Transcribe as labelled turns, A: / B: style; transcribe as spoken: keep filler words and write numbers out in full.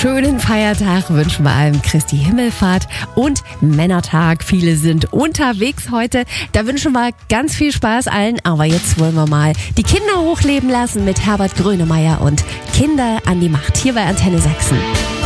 A: schönen Feiertag wünschen wir allen Christi Himmelfahrt und Männertag. Viele sind unterwegs heute. Da wünschen wir ganz viel Spaß allen. Aber jetzt wollen wir mal die Kinder hochleben lassen mit Herbert Grönemeyer und Kinder an die Macht. Hier bei Antenne Sachsen.